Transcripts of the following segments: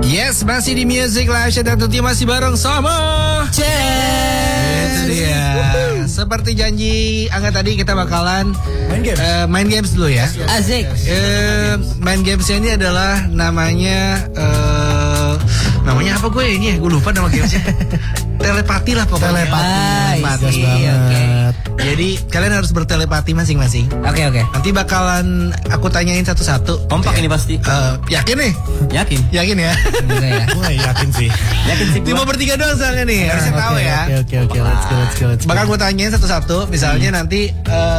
Yes, masih di Music Live Show dan tentunya masih bareng sama Itu dia. Seperti janji Angga tadi, kita bakalan main games dulu ya. Asik. Main gamesnya ini adalah namanya apa gue ini ya? Gue lupa nama gamesnya. Telepati lah pokoknya. Telepati. Okay. Jadi kalian harus bertelepati masing-masing. Oke. Nanti bakalan aku tanyain satu-satu. Kompak ini pasti. Yakin nih? Yakin Ya? Gue yakin sih. Cuma bertiga doang soalnya nih. Harusnya tahu ya. Oke. Let's go. Bakal gue tanyain satu-satu. Misalnya nanti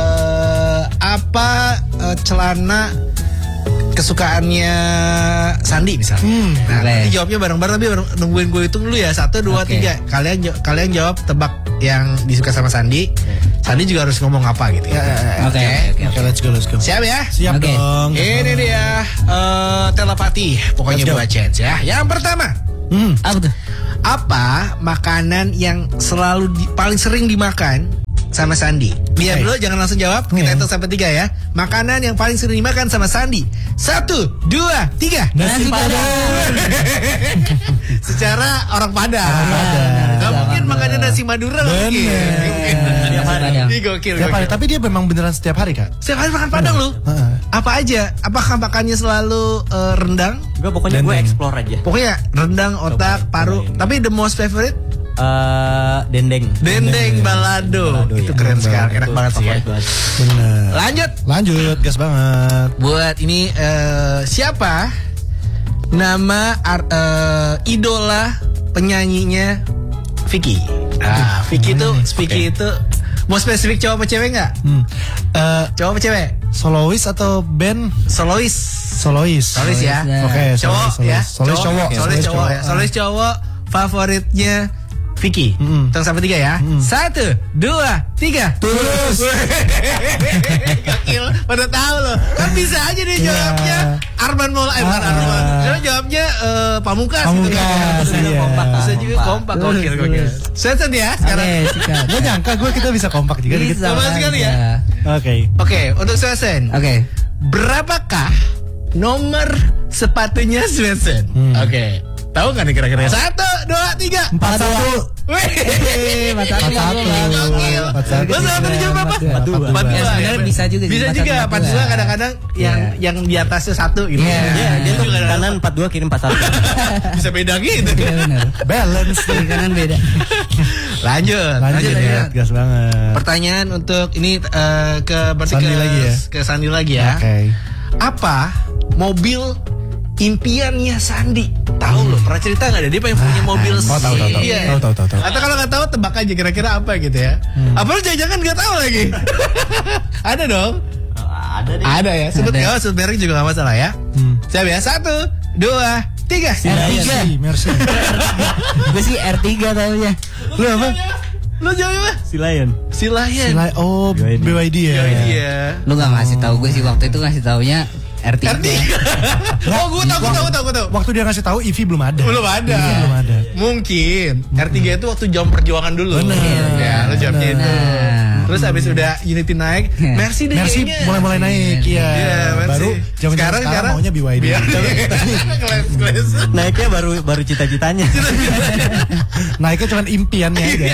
apa celana kesukaannya Sandi misalnya. Nanti jawabnya bareng-bareng, tapi nungguin gue hitung dulu ya. 1, 2, 3. Kalian jawab tebak yang disuka sama Sandi. Sandi juga harus ngomong apa gitu ya. Oke. Let's go. Siap ya? Siap dong. Ini dia telepati. Pokoknya buat chance ya. Yang pertama. Apa tuh? Apa makanan yang selalu paling sering dimakan sama Sandi? Biar dulu, jangan langsung jawab. Kita hitung sampai 3 ya. Makanan yang paling sering dimakan sama Sandi. 1, 2, 3. Nasi Padang. Secara orang Padang. Gak mungkin makannya nasi Madura. Setiap hari. Ini gokil. Tapi dia memang beneran setiap hari, Kak? Setiap hari makan Padang lu? Apa aja? Apakah makannya selalu rendang? Enggak, pokoknya gue explore aja. Pokoknya rendang, otak, paru. Tapi the most favorite? Dendeng balado. Itu keren sekali, enak banget sih ya. Bener. Lanjut, gas banget. Buat ini siapa nama idola penyanyinya Vicky? Vicky itu mau spesifik cowok apa cewek nggak? Cowok apa cewek? Solois atau band? Solois ya. Oke, Cowok ya. Solois cowok. Solois cowok. Favoritnya Vicky. Hitung sampai 3 ya. 1, 2, 3. Tulus. Gokil. Pada tahu loh. Kan bisa aja dia jawabnya Arman Maulana. Bukan Arman. Dia jawabnya Pamungkas. Bisa juga kompak. Gokil. Setan ya sekarang. Gue nyangka kita bisa kompak juga. Sama sekali ya. Oke, untuk Swesen. Oke. Berapakah nomor sepatunya Swesen? Oke. Tahu nggak nih kira-kira? 1, 2, 3. 41. Wih, 41. Lo salah tadi jawab apa? 42. Sebenarnya bisa juga. Bisa juga. 42 kadang-kadang yang di atasnya 1 gitu. Iya, dia tuh kanan 42 kiri 41. Bisa beda gitu. Balance. Kanan beda. Lanjut ya. Gas banget. Pertanyaan untuk ini berarti Sandi lagi ya. Ke Sandi lagi ya. Oke. Apa mobil impiannya Sandi? Tahu loh, pernah cerita nggak deh dia pengen punya mobil? Tahu. Iya. Tahu. Atau kalau nggak tahu tebak aja kira-kira apa gitu ya. Apa lu jangan nggak tahu lagi? Ada dong. Ada ya. Sebut merek juga nggak masalah ya. Siap ya. 1, 2, 3. R3. Mercy. Gue sih R3 taunya. Lu apa? Lu jawab apa? Si Lion. Oh, BYD ya. Iya. Lu nggak ngasih tahu gue sih waktu itu, ngasih taunya R3. Oh, gue tahu. Waktu dia ngasih tahu EV belum ada. Belum ada. Mungkin R3 itu waktu jam perjuangan dulu. Bener. Ya, lo jawabnya itu. Terus habis udah Unity naik, Mercy mulai naik. Iya. Baru sekarang maunya BYD. Naiknya baru cita-citanya. Naiknya cuma impiannya aja.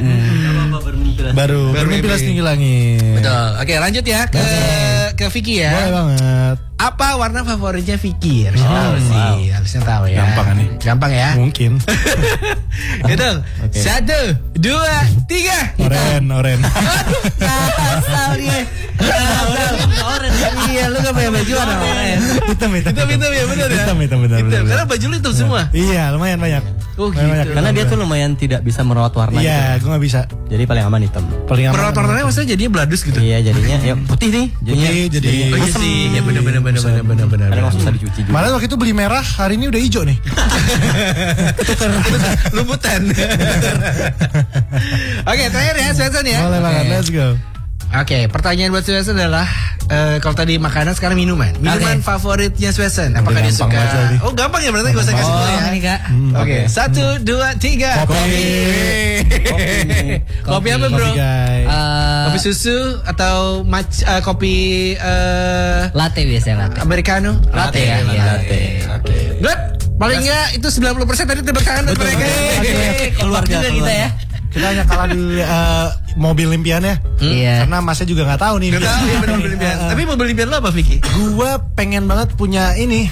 Baru bermimpi setinggi langit. Betul. Oke, lanjut ya ke Vicky ya. Boleh banget. Apa warna favoritnya Vicky? Harusnya tahu ya. Gampang ya. Mungkin. Hitung. 1, 2, 3. Oren. Asal dia. Iya, lu gak pakai baju warna oren. Hitam ya, benar ya. Hitam. Karena baju lu hitam semua. Iya, lumayan banyak. Oh gitu. Karena dia tuh lumayan tidak bisa merawat warna. Iya, gue gak bisa. Jadi paling aman hitam. Merawat warnanya maksudnya jadinya bladus gitu. Iya, jadinya ya putih nih. Jadi. Oh iya sih, ya benar. Karena nggak susah dicuci juga. Malah waktu itu beli merah, hari ini udah hijau nih. Lumputan. Oke, terakhir ya, Swesen ya. Boleh banget, let's go. Oke, pertanyaan buat Swesen adalah kalau tadi makanan, sekarang minuman. Minuman favoritnya Swesen. Apakah dia suka? Oh, gampang ya, berarti gak usah kasih tahu ya. Oke, 1, 2, 3. Kopi apa bro? Kopi susu atau kopi latte biasanya latte. Americano? Latte ya. Oke. Good. Paling enggak itu 90% tadi tepuk tangan buat mereka. Keluarga kita ya. Kita hanya kalah di mobil impian ya. Iya. Karena Masnya juga nggak tahu nih. Nggak tahu ya mobil impian. Tapi mobil impian lo apa, Vicky? Gua pengen banget punya ini.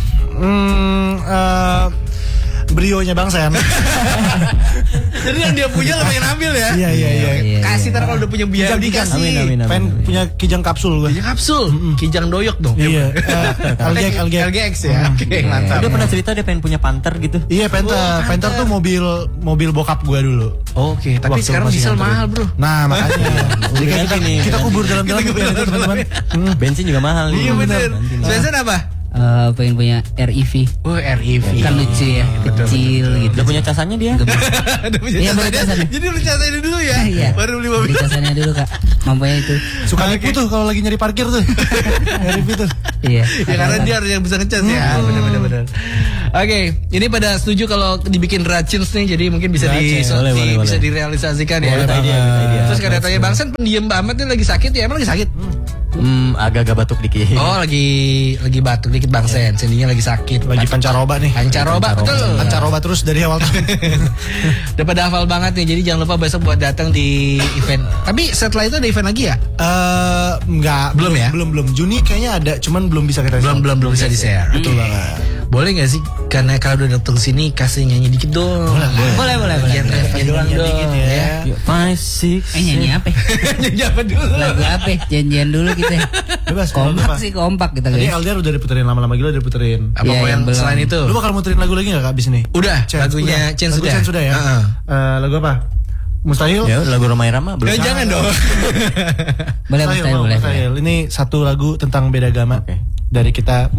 Brionya Bang Sen. Jadi yang dia punya lo pengen ambil ya? Iya. Kasih ntar kalau udah punya biaya dikasih. Amin. Pengen punya kijang kapsul gue. Kijang kapsul, kijang doyok dong. Iya. LGX ya. Oke, mantap. Dia pernah cerita dia pengen punya Panther gitu. Iya, Panther tuh mobil bokap gue dulu. Oke, tapi Waktu sekarang masih diesel nganterin. mahal, Bro. Nah, makanya. Jadi kita kubur dalam-dalam impian itu, teman-teman. Bensin juga mahal. Iya bener. Bensin apa? Pengen punya REV. Oh, REV. Kan lucu ya, kecil gitu. Udah punya casannya dia. Iya, baru casannya. Jadi lu casain dulu ya. Iya. Baru beli Beli mobil. casannya dulu, Kak. Mampunya itu. Suka nipu tuh kalau lagi nyari parkir tuh. REV tuh. Iya. Ya karena dia harus yang bisa ngecas ya. Benar. Oke, ini pada setuju kalau dibikin Racins nih, jadi mungkin bisa Boleh. bisa direalisasikan ya. Terus katanya Bang Sen pendiam banget nih lagi sakit ya, emang lagi sakit? Agak-agak batuk dikit. Oh, lagi batuk dikit Bang Sen, sendinya lagi sakit. Lagi pancaroba nih. Pancaroba, betul. Pancaroba terus dari awal tahun. Udah pada hafal banget nih, jadi jangan lupa besok buat datang di event. Tapi setelah itu ada event lagi ya? Enggak. Belum ya? Belum. Juni kayaknya ada, cuman belum bisa kita Belum bisa di-share. Betul banget. Boleh gak sih? Karena kalau udah datang sini kasih nyanyi dikit dong. Boleh. Jangan doang dong ya. 5, 6. Nyanyi apa? Nyanyi apa dulu? Lagu apa? Janjian dulu kita. Bebas. Kompak kita Tadi guys. LDR udah diputerin lama-lama gila udah diputerin. Apa Iya, yang yang selain itu? Lu bakal muterin lagu lagi gak abis ini? Udah, lagunya Chen Lagu sudah. Chen sudah ya. Lagu apa? Mustahil. Ya, lagu Romai Rama belum. Jangan dong. Boleh. Mustahil. Ini satu lagu tentang beda agama. Oke. Dari kita